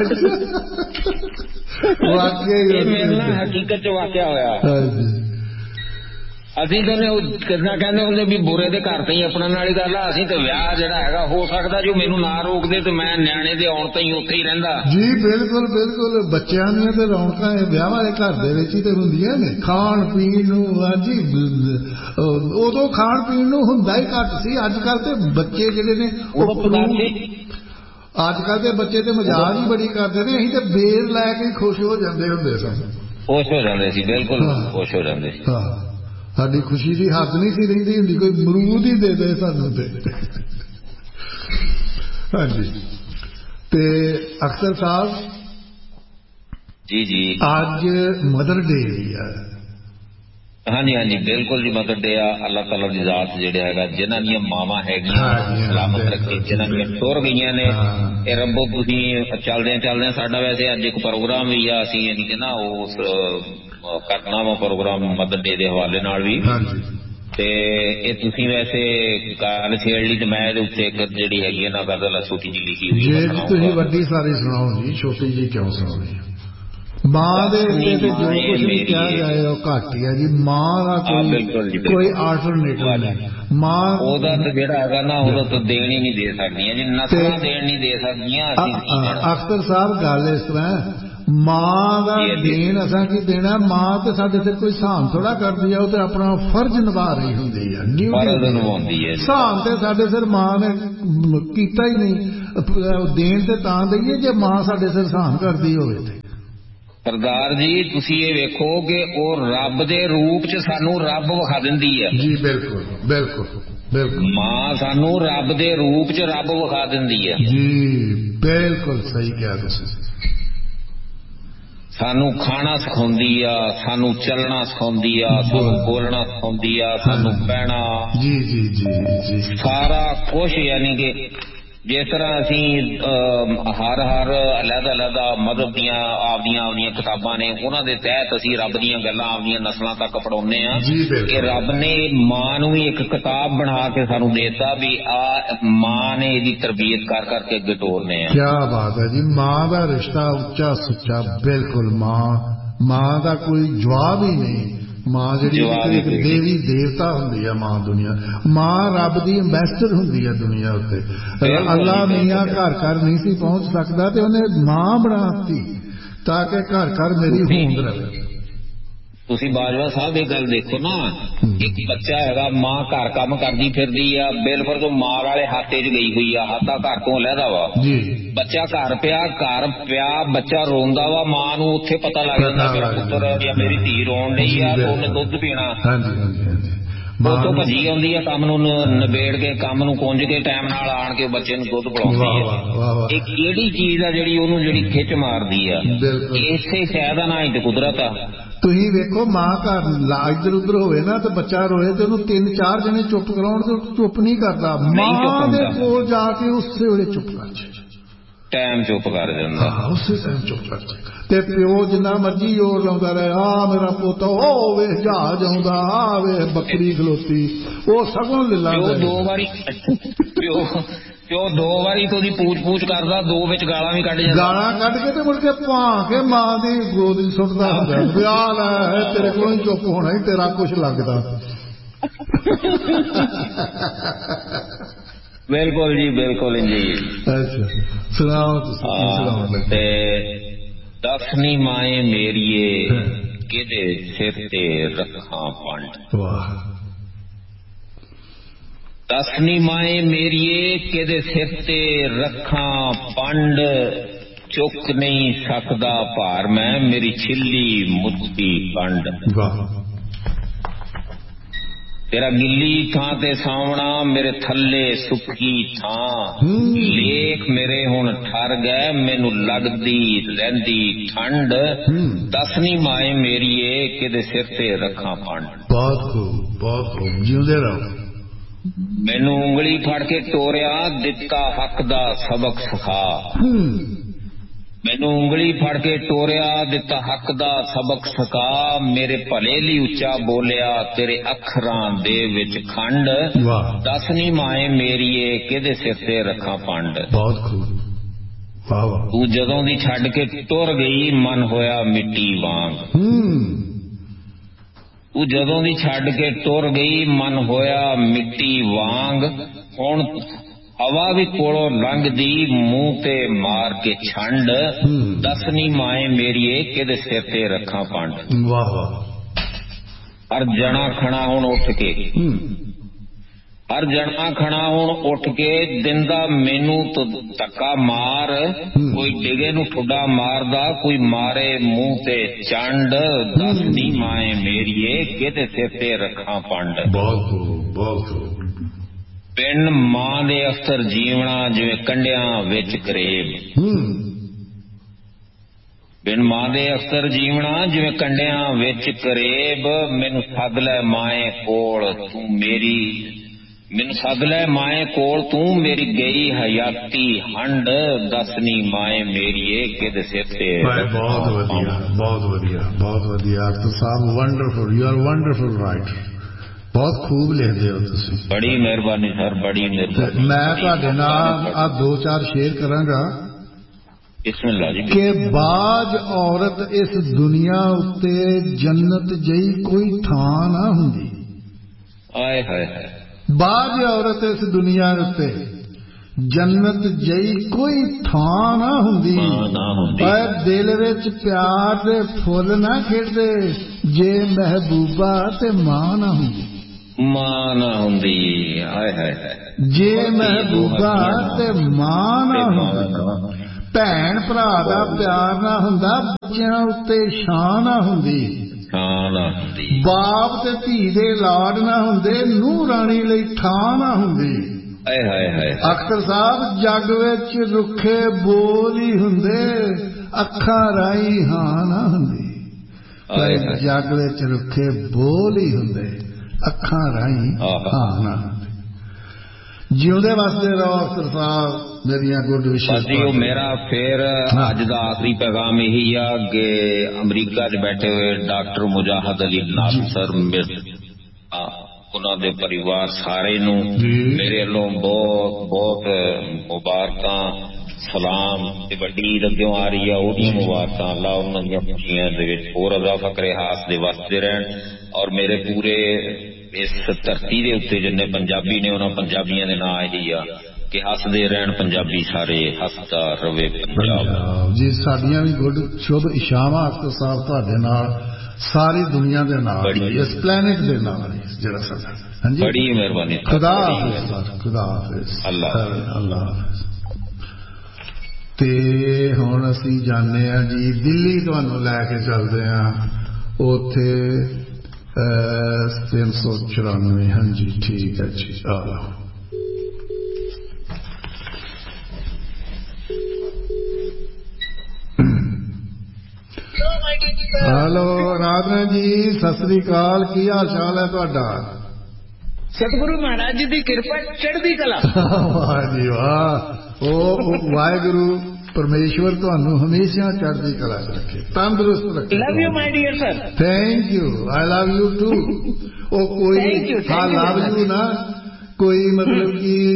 ਇਹ ਮੇਰੇ ਨਾਲ ਹਕੀਕਤ ਚ ਵਾਕਿਆ ਹੋਇਆ। ਅਸੀਂ ਤਾਂ ਕਿੱਦਾਂ ਕਹਿੰਦੇ ਹੁੰਦੇ ਵੀ ਬੁਰੇ ਦੇ ਘਰ ਤੇ ਹੀ ਆਪਣਾ ਨਾਲ ਹੀ ਗੱਲ ਆ। ਅਸੀਂ ਤੇ ਵਿਆਹ ਜਿਹੜਾ ਹੈਗਾ ਹੋ ਸਕਦਾ ਜੋ ਮੈਨੂੰ ਨਾ ਰੋਕਦੇ ਤੇ ਮੈਂ ਨਿਆਣੇ ਦੇ ਆਉਣ ਤੋਂ ਹੀ ਉੱਥੇ ਹੀ ਰਹਿੰਦਾ ਜੀ। ਬਿਲਕੁਲ ਬਿਲਕੁਲ। ਬੱਚਿਆਂ ਦੀਆਂ ਤੇ ਰੌਣਕਾਂ ਵਿਆਹ ਵਾਲੇ ਘਰ ਦੇ ਵਿੱਚ ਹੀ ਤੇ ਹੁੰਦੀਆਂ ਨੇ। ਖਾਣ ਪੀਣ ਨੂੰ ਹਾਂਜੀ ਉਦੋਂ ਖਾਣ ਪੀਣ ਨੂੰ ਹੁੰਦਾ ਹੀ ਘੱਟ ਸੀ। ਅੱਜ ਕੱਲ ਤੇ ਬੱਚੇ ਜਿਹੜੇ ਨੇ ਉਹ ਅੱਜ ਕੱਲ ਦੇ ਬੱਚੇ ਤੇ ਮਜ਼ਾਕ ਹੀ ਬੜੀ ਕਰਦੇ ਨੇ। ਅਸੀਂ ਤੇ ਬੇਰ ਲੈ ਕੇ ਖੁਸ਼ ਹੋ ਜਾਂਦੇ ਹੁੰਦੇ ਸਨ। ਖੁਸ਼ ਹੋ ਜਾਂਦੇ ਸੀ, ਬਿਲਕੁਲ ਖੁਸ਼ ਹੋ ਜਾਂਦੇ ਸੀ। ਹਾਂ ਸਾਡੀ ਖੁਸ਼ੀ ਦੀ ਹੱਦ ਨਹੀਂ ਸੀ ਰਹਿੰਦੀ ਹੁੰਦੀ, ਕੋਈ ਅਮਰੂਦ ਹੀ ਦੇ ਦੇ ਸਾਨੂੰ ਤੇ। ਹਾਂਜੀ। ਤੇ ਅਖਤਰ ਸਾਹਿਬ ਜੀ ਜੀ ਅੱਜ ਮਦਰ ਡੇ ਵੀ ਆ। ਹਾਂਜੀ ਹਾਂਜੀ ਬਿਲਕੁਲ ਜੀ ਮਦਰ ਡੇ ਆ। ਅੱਲਾਹ ਤਾਲਾ ਦੀ ਜ਼ਾਤ ਜਿਹੜਾ ਹੈਗਾ ਜਿਨ੍ਹਾਂ ਦੀਆਂ ਮਾਵਾਂ ਹੈਗੀਆਂ ਸਲਾਮਤ ਰੱਖੇ, ਜਿਨ੍ਹਾਂ ਦੀਆਂ ਟੁਰ ਗਈਆਂ ਨੇ, ਇਹ ਰੱਬੋ ਤੁਸੀਂ ਚੱਲਦਿਆਂ ਚੱਲਦਿਆਂ ਸਾਡਾ ਵੈਸੇ ਅੱਜ ਇੱਕ ਪ੍ਰੋਗਰਾਮ ਵੀ ਆ, ਅਸੀਂ ਯਾਨੀ ਕਿ ਨਾ ਉਸ ਕਰਨਾ ਵਾ ਪ੍ਰੋਗਰਾਮ ਮਦਰ ਡੇ ਦੇ ਹਵਾਲੇ ਨਾਲ ਵੀ। ਤੇ ਇਹ ਤੁਸੀਂ ਵੈਸੇ ਗੱਲ ਛੇੜ ਲਈ ਤੇ ਮੈਂ ਇਹਦੇ ਉੱਤੇ ਇੱਕ ਜਿਹੜੀ ਹੈਗੀ ਹੈ ਨਾ ਗਜ਼ਲ ਛੋਟੀ ਜਿਹੀ ਲਿਖੀ ਹੋਈ। ਜੇ ਤੁਸੀਂ ਵੱਡੀ ਸਾਰੀ ਸੁਣਾਓ ਜੀ, ਛੋਟੀ ਜਿਹੀ ਕਿਉਂ ਸੁਣਾਉਣੀ? ਮਾਂ ਦੇ ਉੱਤੇ ਤੇ ਜੋ ਕੁਝ ਵੀ ਕਿਹਾ ਜਾਏ ਉਹ ਘੱਟ ਹੀ ਹੈ ਜੀ। ਮਾਂ ਦਾ ਕੋਈ ਕੋਈ ਆਲਟਰਨੇਟਿਵ ਨਹੀਂ। ਮਾਂ ਉਹਦਾ ਤਾਂ ਜਿਹੜਾ ਹੈਗਾ ਨਾ ਉਹਦਾ ਤਾਂ ਦੇਣ ਹੀ ਨਹੀਂ ਦੇ ਸਕਦੀਆਂ ਜੀ, ਨਸਲਾਂ ਦੇਣ ਨਹੀਂ ਦੇ ਸਕਦੀਆਂ। ਅਖਤਰ ਸਾਹਿਬ ਗੱਲ ਇਸ ਤਰ੍ਹਾਂ, ਮਾਂ ਦਾ ਦੇਣ ਅਸਾਂ ਕੀ ਦੇਣਾ? ਮਾਂ ਤੇ ਸਾਡੇ ਸਿਰ ਕੋਈ ਹਿਸਾਬ ਥੋੜਾ ਕਰਦੀ ਆ, ਉਹ ਤੇ ਆਪਣਾ ਫਰਜ਼ ਨਿਭਾ ਰਹੀ ਹੁੰਦੀ ਹੈ, ਡਿਊਟੀ ਨਿਭਾਉਂਦੀ ਹੈ। ਹਿਸਾਬ ਤੇ ਸਾਡੇ ਸਿਰ ਮਾਂ ਨੇ ਕੀਤਾ ਹੀ ਨਹੀਂ। ਦੇਣ ਤੇ ਤਾਂ ਦਈਏ ਜੇ ਮਾਂ ਸਾਡੇ ਸਿਰ ਹਿਸਾਬ ਕਰਦੀ ਹੋਵੇ ਤੇ। ਸਰਦਾਰ ਜੀ ਤੁਸੀਂ ਇਹ ਵੇਖੋ ਕਿ ਉਹ ਰੱਬ ਦੇ ਰੂਪ ਚ ਸਾਨੂੰ ਰੱਬ ਵਿਖਾ ਦਿੰਦੀ ਹੈ ਜੀ। ਬਿਲਕੁਲ ਬਿਲਕੁਲ ਬਿਲਕੁਲ। ਮਾਂ ਸਾਨੂੰ ਰੱਬ ਦੇ ਰੂਪ ਚ ਰੱਬ ਵਿਖਾ ਦਿੰਦੀ ਹੈ ਜੀ। ਬਿਲਕੁਲ ਸਹੀ ਕਿਹਾ ਤੁਸੀਂ। ਸਾਨੂੰ ਖਾਣਾ ਸਿਖਾਉਂਦੀ ਆ, ਸਾਨੂੰ ਚੱਲਣਾ ਸਿਖਾਉਂਦੀ ਆ, ਸਾਨੂੰ ਬੋਲਣਾ ਸਿਖਾਉਂਦੀ ਆ, ਸਾਨੂੰ ਬਹਿਣਾ ਜੀ ਜੀ ਜੀ ਜੀ ਸਾਰਾ ਕੁਛ। ਯਾਨੀ ਕਿ ਜਿਸ ਤਰ੍ਹਾਂ ਅਸੀਂ ਹਰ ਹਰ ਅਲੱਗ ਅਲੱਗ ਮਜ਼ਹਬ ਦੀਆਂ ਆਪਦੀਆਂ ਆਪਦੀਆਂ ਕਿਤਾਬਾਂ ਨੇ, ਉਹਨਾਂ ਦੇ ਤਹਿਤ ਅਸੀਂ ਰੱਬ ਦੀਆਂ ਗੱਲਾਂ ਆਪਦੀਆਂ ਨਸਲਾਂ ਤੱਕ ਪੜਾਉਂਦੇ ਹਾਂ ਕਿ ਰੱਬ ਨੇ ਮਾਂ ਨੂੰ ਵੀ ਇੱਕ ਕਿਤਾਬ ਬਣਾ ਕੇ ਸਾਨੂੰ ਦੇਤਾ ਵੀ ਆ ਮਾਂ ਨੇ ਇਹਦੀ ਤਰਬੀਅਤ ਕਰ ਕਰਕੇ ਅੱਗੇ ਤੋਰਨੇ ਆ। ਕਿਆ ਬਾਤ ਹੈ ਜੀ। ਮਾਂ ਦਾ ਰਿਸ਼ਤਾ ਉੱਚਾ ਸੁੱਚਾ ਬਿਲਕੁਲ। ਮਾਂ ਮਾਂ ਦਾ ਕੋਈ ਜਵਾਬ ਹੀ ਨਹੀਂ। ਮਾਂ ਜਿਹੜੀ ਇੱਕ ਦੇਵੀ ਦੇਵਤਾ ਹੁੰਦੀ ਹੈ ਮਾਂ ਦੁਨੀਆ। ਮਾਂ ਰੱਬ ਦੀ ਅੰਬੈਸਡਰ ਹੁੰਦੀ ਹੈ ਦੁਨੀਆ ਉੱਤੇ। ਅੱਲਾ ਮੀਆਂ ਘਰ ਘਰ ਨਹੀਂ ਸੀ ਪਹੁੰਚ ਸਕਦਾ ਤੇ ਉਹਨੇ ਮਾਂ ਬਣਾਤੀ ਤਾਂ ਕਿ ਘਰ ਘਰ ਮੇਰੀ ਹੋਂਦ ਰਹੇ। ਤੁਸੀਂ ਬਾਜਵਾ ਸਾਹਿਬ ਇਹ ਗੱਲ ਦੇਖੋ ਨਾ, ਇੱਕ ਬੱਚਾ ਹੈਗਾ, ਮਾਂ ਘਰ ਕੰਮ ਕਰਦੀ ਫਿਰਦੀ ਆ, ਬਿਲਕੁਲ ਤੋਂ ਮਾਂ ਵਾਲੇ ਹਾਤੇ 'ਚ ਗਈ ਹੋਈ ਆ, ਹਾਤਾ ਘਰ ਤੋਂ ਲਹਿਦਾ ਵਾ। ਬੱਚਾ ਘਰ ਪਿਆ ਘਰ ਪਿਆ ਬੱਚਾ ਰੋਂਦਾ ਵਾ, ਮਾਂ ਨੂੰ ਉੱਥੇ ਪਤਾ ਲੱਗ ਜਾਂਦਾ ਮੇਰਾ ਪੁੱਤਰ ਜਾਂ ਮੇਰੀ ਧੀ ਰੋਣ ਡਈ ਆ, ਉਹਨੇ ਦੁੱਧ ਪੀਣਾ। ਉੱਥੋਂ ਭੱਜੀ ਆਉਂਦੀ ਆ ਕੰਮ ਨੂੰ ਨਿਬੇੜ ਕੇ, ਕੰਮ ਨੂੰ ਕੁੰਝ ਕੇ ਟਾਈਮ ਨਾਲ ਆਣ ਕੇ ਬੱਚੇ ਨੂੰ ਦੁੱਧ ਪਿਲਾਉਂਦੀ ਆ। ਇਹ ਕਿਹੜੀ ਚੀਜ਼ ਆ ਜਿਹੜੀ ਉਹਨੂੰ ਜਿਹੜੀ ਖਿੱਚ ਮਾਰਦੀ ਆ? ਇਸੇ ਸ਼ਾਇਦ ਆ ਨਾ, ਇਹ ਤੇ ਕੁਦਰਤ ਆ। ਤੁਸੀਂ ਵੇਖੋ ਮਾਂ ਘਰ ਇੱਧਰ ਉੱਧਰ ਹੋਵੇ ਨਾ ਤੇ ਬੱਚਾ ਰੋਏ ਤੇ ਉਹਨੂੰ ਤਿੰਨ ਚਾਰ ਜਣੇ ਚੁੱਪ ਕਰਾਉਣ ਤੇ ਚੁੱਪ ਨਹੀਂ ਕਰਦਾ। ਮਾਂ ਦੇ ਕੋਲ ਜਾ ਕੇ ਉਸੇ ਵੇਲੇ ਚੁੱਪ ਕਰ ਟਾਈਮ ਚੁੱਪ ਕਰ ਜਾਂਦਾ, ਉਸੇ ਟਾਈਮ ਚੁੱਪ ਕਰ ਜਾਂਦਾ। ਤੇ ਪਿਓ ਜਿੰਨਾ ਮਰਜੀ ਜ਼ੋਰ ਲਾਉਂਦਾ ਰਹੇ, ਆ ਮੇਰਾ ਪੁੱਤ ਉਹ ਵੇ ਜਹਾਜ਼ ਆਉਂਦਾ, ਆ ਵੇ ਬੱਕਰੀ ਖਲੋਤੀ, ਉਹ ਸਗੋਂ ਲੱਲਾ ਦੋ ਵਾਰੀ ਪਿਓ ਪਿਓ ਦੋ ਵਾਰੀ ਤੋਂ ਦੀ ਪੂਛ ਪੂਛ ਕਰਦਾ, ਦੋ ਵਿੱਚ ਗਾਲਾਂ ਵੀ ਕੱਢ ਜਾਂਦਾ। ਗਾਲਾਂ ਕੱਢ ਕੇ ਤੇ ਮੁੜ ਕੇ ਭਾਂ ਕੇ ਮਾਂ ਦੀ ਗੋਦ ਸੁੱਟਦਾ ਹੁੰਦਾ, ਵਿਆਹ ਲੈ ਤੇਰੇ ਕੋਲੋਂ ਹੀ ਚੁੱਪ ਹੋਣਾ ਹੀ ਤੇਰਾ ਕੁਛ ਲੱਗਦਾ। ਬਿਲਕੁਲ ਜੀ ਬਿਲਕੁਲ ਜੀ। ਅੱਛਾ ਸੁਣਾਓ ਤੁਸੀਂ। ਤੇ ਦਸਨੀ ਮਾਏ ਮੇਰੀਏ ਕਿਹਦੇ ਸਿਰ ਤੇ ਰੱਖਾਂ ਪੰਡ। ਵਾਹ। ਦਸਨੀ ਮਾਏ ਮੇਰੀਏ ਕਿਹਦੇ ਸਿਰ ਤੇ ਰੱਖਾਂ ਪੰਡ, ਚੁੱਕ ਨਹੀਂ ਸਕਦਾ ਭਾਰ ਮੈਂ ਮੇਰੀ ਛਿੱਲੀ ਮੁੱਤੀ ਕੰਡ। ਤੇਰਾ ਗਿੱਲੀ ਥਾਂ ਤੇ ਸਾਵਣਾ ਮੇਰੇ ਥੱਲੇ ਸੁੱਕੀ ਥਾਂ, ਲੇਖ ਮੇਰੇ ਹੁਣ ਠਰ ਗਏ ਮੈਨੂੰ ਲੱਗਦੀ ਰਹਿੰਦੀ ਠੰਡ, ਦਸਨੀ ਮਾਏ ਮੇਰੀਏ ਕਿਹਦੇ ਸਿਰ ਤੇ ਰੱਖਾਂ ਪੰਡ। ਬਹੁਤ ਖੂਬ ਬਹੁਤ ਖੂਬ, ਜਿਉਂਦੇ ਰਹੋ। ਮੈਨੂੰ ਉਂਗਲੀ ਫੜ ਕੇ ਤੋਰਿਆ ਦਿੱਤਾ ਹੱਕ ਦਾ ਸਬਕ ਸਿਖਾ, ਮੈਨੂੰ ਉਂਗਲੀ ਫੜ ਕੇ ਤੋਰਿਆ ਦਿੱਤਾ ਹੱਕ ਦਾ ਸਬਕ ਸਿਖਾ, ਮੇਰੇ ਭਲੇ ਲਈ ਉੱਚਾ ਬੋਲਿਆ ਤੇਰੇ ਅੱਖਰਾਂ ਦੇ ਵਿੱਚ ਖੰਡ, ਦਸਨੀ ਮਾਏ ਮੇਰੀਏ ਕਿਹਦੇ ਸਿਰ ਤੇ ਰੱਖਾਂ ਪੰਡ। ਬਹੁਤ ਖੂਬ। ਤੂੰ ਜਦੋਂ ਦੀ ਛੱਡ ਕੇ ਟੁਰ ਗਈ ਮਨ ਹੋਇਆ ਮਿੱਟੀ ਵਾਂਗ, ਤੂੰ ਜਦੋਂ ਦੀ ਛੱਡ ਕੇ ਟੁਰ ਗਈ ਮਨ ਹੋਇਆ ਮਿੱਟੀ ਵਾਂਗ, ਹੁਣ ਹਵਾ ਵੀ ਕੋਲੋਂ ਲੰਘਦੀ ਮੂੰਹ ਤੇ ਮਾਰ ਕੇ ਛੰਡ, ਦਸਨੀ ਮਾਏ ਮੇਰੀਏ ਕਿਹਦੇ ਸਿਰ ਤੇ ਰੱਖਾਂ ਪੰਡ। ਵਾਹ ਵਾਹ। ਹਰ ਜਣਾ ਖਣਾ ਹੁਣ ਉੱਠ ਕੇ, ਹਰ ਜਣਾ ਖਣਾ ਹੁਣ ਉੱਠ ਕੇ ਦਿੰਦਾ ਮੈਨੂੰ ਤੂੰ ਧੱਕਾ ਮਾਰ, ਕੋਈ ਡਿਗੇ ਨੂੰ ਠੁੱਡਾ ਮਾਰਦਾ ਕੋਈ ਮਾਰੇ ਮੂੰਹ ਤੇ ਚੰਡ, ਦਸਨੀ ਮਾਏ ਮੇਰੀਏ ਕਿਹਦੇ ਸਿਰ ਤੇ ਰੱਖਾਂ ਪੰਡ। ਬਹੁਤ ਬਹੁਤ। ਪਿੰਡ ਮਾਂ ਦੇ ਅਫਸਰ ਜੀਵਣਾ ਜਿਵੇਂ ਕੰਡਿਆਂ ਵਿੱਚ ਕਰੇਬ, ਪਿੰਡ ਮਾਂ ਦੇ ਅਫਸਰ ਜੀਵਣਾ ਜਿਵੇਂ ਕੰਡਿਆਂ ਵਿੱਚ ਕਰੇਬ, ਮੈਨੂੰ ਸੱਦ ਲੈ ਮਾਏ ਕੋਲ ਤੂੰ ਮੇਰੀ, ਮੈਨੂੰ ਸੱਦ ਲੈ ਮਾਏ ਕੋਲ ਤੂੰ ਮੇਰੀ ਗਈ ਹਯਾਤੀ ਹੰਡ, ਦਸਨੀ ਮਾਏ ਮੇਰੀਏ ਕਿਹਦੇ ਸਿਰ ਤੇ। ਬਹੁਤ ਵਧੀਆ ਬਹੁਤ ਵਧੀਆ ਬਹੁਤ ਵਧੀਆ ਅਖਤਰ ਸਾਹਿਬ, wonderful, you are wonderful writer, ਬਹੁਤ ਖੂਬ ਲਿਖਦੇ ਹੋ ਤੁਸੀਂ। ਬੜੀ ਮਿਹਰਬਾਨੀ ਸਰ, ਬੜੀ ਮਿਹਰਬਾਨੀ। ਮੈਂ ਤੁਹਾਡੇ ਨਾਲ ਆ ਦੋ ਚਾਰ ਸ਼ੇਅਰ ਕਰਾਂਗਾ बिस्मिल्लाह जी। कि बाज औरत इस दुनिया उत्ते जन्नत जई कोई थां ना हुंदी। आए हाय हाय। बाज औरत इस दुनिया उत्ते जन्नत जई कोई थां ना हुंदी। पर दिल विच प्यार दे फुल ना खिड़दे जे महबूबा ते मां ना हुंदी। मां ना हुंदी। आए हाय हाय। जे महबूबा ते मां ना हुंदी। भैन भरा दा प्यार ना हुंदा बच्चियां उत्ते शान ना हुंदी। बाप ते धी दे लाड ना हुंदे नूह राणी लई थां ना हुंदी। अख्तर साहब जग विच रुखे बोल ही हुंदे अखां राही हां ना हुंदी। जग विच रुखे बोल ही हुंदे अखां राही हां ना हुंदी। जिउंदे वसदे रहो अख्तर साहब मेरिया गुड विशेष। मेरा फिर अज का आखिरी पैगाम यही आ कि अमरीका च बैठे हुए डॉक्टर मुजाहिद अली नासर उन्होंने परिवार सारे नू मेरे वालों बहुत बहुत मुबारक सलाम। वड्डी ईद अग्गों आ रही है ओदियां मुबारक अल्लाह उन्होंने खुशियां दे विच होर इजाफा करे हासदे वसदे रहन। और मेरे पूरे इस धरती के उत्ते जिन्ने पंजाबी ने उन्होंने पंजाबियों के नाम यही आ कि हसदे रहन पंजाबी सारे हसदा रवे पंजाब जी। साडियां भी गुड शुभ इशामा अख्तर साहब तुहाडे नाल सारी दुनिया दे नाल इस प्लैनेट दे नाल जेड़ा साडा। हां जी बड़ी मेहरबानी। खुदा हाफिज़ सर खुदा हाफिज़ अल्लाह अल्लाह हाफिज़। ते हुण असीं जाने आ जी दिल्ली तुहानूं लैके चलदे आ उत्थे तीन सौ चौरानवे। हाँ जी ठीक है जी आ लो। हेलो राधना जी सत श्री अकाल की हाल चाल है तुहाडा? सतगुरु महाराज जी की कृपा चढ़दी कला। वाह जी वाह। ओ वाहेगुरु परमेश्वर तुहानू हमेशा चढ़दी कला च रखे तंदुरुस्त रखे। Love you my dear sir. Thank you I love you to. ओ कोई हाँ लव यू ना कोई मतलब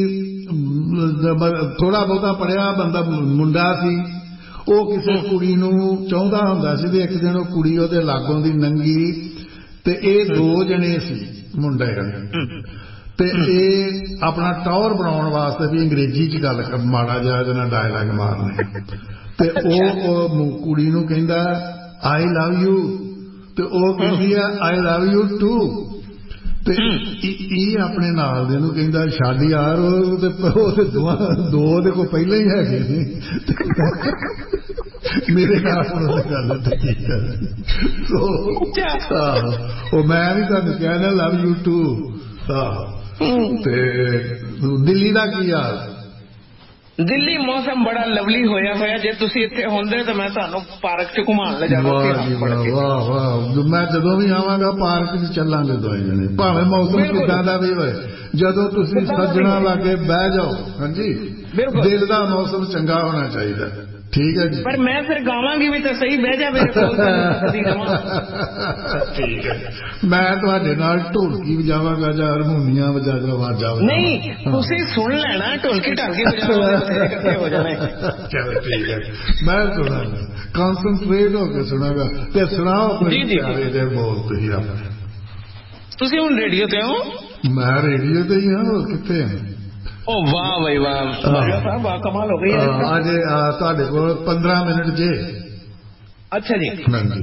कि थोड़ा बहुता पढ़िया बंदा मुंडा सी ਉਹ ਕਿਸੇ ਕੁੜੀ ਨੂੰ ਚਾਹੁੰਦਾ ਹੁੰਦਾ ਸੀ ਤੇ ਇੱਕ ਦਿਨ ਉਹ ਕੁੜੀ ਉਹਦੇ ਲਾਗੋਂ ਦੀ ਲੰਘੀ ਤੇ ਇਹ ਦੋ ਜਣੇ ਸੀ ਮੁੰਡੇ ਤੇ ਇਹ ਆਪਣਾ ਟੌਰ ਬਣਾਉਣ ਵਾਸਤੇ ਵੀ ਅੰਗਰੇਜ਼ੀ ਚ ਗੱਲ ਮਾੜਾ ਜਿਹਾ ਇਹਦੇ ਨਾਲ ਡਾਇਲਾਗ ਮਾਰਨੇ ਤੇ ਉਹ ਕੁੜੀ ਨੂੰ ਕਹਿੰਦਾ ਆਈ ਲਵ ਯੂ ਤੇ ਉਹ ਕਹਿੰਦੀ ਆ ਆਈ ਲਵ ਯੂ ਟੂ ਤੇ ਇਹ ਆਪਣੇ ਨਾਲ ਦੇ ਨੂੰ ਕਹਿੰਦਾ ਛੱਡ ਯਾਰ ਉਹ ਦੋ ਦੇ ਕੋਲ ਪਹਿਲਾਂ ਹੀ ਹੈਗੇ ਨੇ ਮੇਰੇ ਨਾਲ ਉਹਨਾਂ ਗੱਲ ਉਹ ਮੈਂ ਵੀ ਤੁਹਾਨੂੰ ਕਹਿਣਾ ਲਵ ਯੂ ਟੂ। ਤੇ ਦਿੱਲੀ ਦਾ ਕੀ ਹਾਲ? ਦਿੱਲੀ ਮੌਸਮ ਬੜਾ ਲਵਲੀ ਹੋਇਆ ਹੋਇਆ ਜੇ ਤੁਸੀਂ ਇੱਥੇ ਹੁੰਦੇ ਤਾਂ ਮੈਂ ਤੁਹਾਨੂੰ ਪਾਰਕ ਚ ਘੁਮਾਉਣ ਲੈ ਜਾਵਾਂ। ਵਾਹ ਵਾਹ ਮੈਂ ਜਦੋਂ ਵੀ ਆਵਾਂਗਾ ਪਾਰਕ ਚ ਚੱਲਾਂਗੇ ਦੋਏ ਜਣੇ ਭਾਵੇਂ ਮੌਸਮ ਕਿੱਦਾਂ ਦਾ ਵੀ ਹੋਏ ਜਦੋਂ ਤੁਸੀਂ ਸੱਜਣਾ ਲਾਗੇ ਬਹਿ ਜਾਓ। ਹਾਂਜੀ ਦਿਲ ਦਾ ਮੌਸਮ ਚੰਗਾ ਹੋਣਾ ਚਾਹੀਦਾ। ठीक है जी पर मैं फिर गावांगी भी तो सही बह जा मेरे कोल ठीक है मैं तुहाडे नाल ढोलकी वजावांगा जां हारमोनीआ वजा के आवाज़ां नहीं तुसीं सुन लेना ढोलकी ढालकी वजावांगे इकट्ठे हो जाने। चलो ठीक है मैं सुनांगा कॉन्सनट्रेट होकर सुनांगा ते सुनाओ कोई प्यारे दे बोल तुसीं अपने। तुसीं हुण रेडियो ते हो? मैं रेडियो ते ही हां होर कित्थे हां। ओ वाह भाई वाह बाजवा साहब वाह कमाल हो गई है। आज तुहाडे कोल पंद्रह मिनट जे। अच्छा जी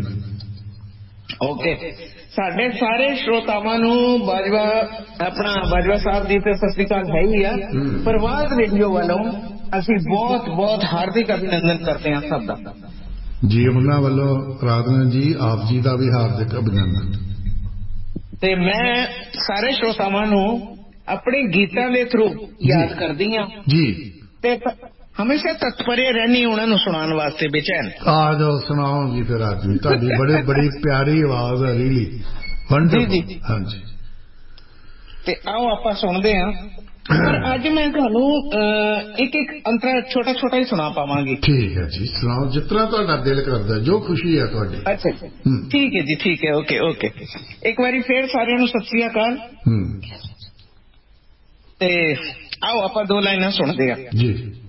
ओके साडे सारे श्रोतावां नूं बाजवा अपना बाजवा साहब जी ते सत श्री अकाल है ही आ प्रवाद रेडियो वालों असीं बहुत बहुत हार्दिक अभिनंदन करते हैं सब दा जी। उन्हां वालों राधना जी आप जी दा भी हार्दिक अभिनंदन। ते मैं सारे श्रोतावां नूं अपने गीतां दे थ्रू याद करदी हां जी ते हमेशा तत्परे रहनी उन्होंने सुनाने वास्ते बेचैन। आ जाओ सुनाओ जी फिर आज भी तुहाडी बड़ी बड़ी प्यारी आवाज है रियली वंडरफुल। हाँ जी ते आओ आपां सुनदे हां पर अज मैं तुहानू एक एक अंतरा छोटा छोटा ही सुना पावांगी। ठीक है जी सुनाओ जितना तुहाडा दिल करदा जो खुशी है तुहाडी। अच्छा ठीक है जी ठीक है ओके ओके एक बारी फिर सारिआं नू सत श्री अकाल। हम्म आओ आप दो लाइना सुनते हैं जी।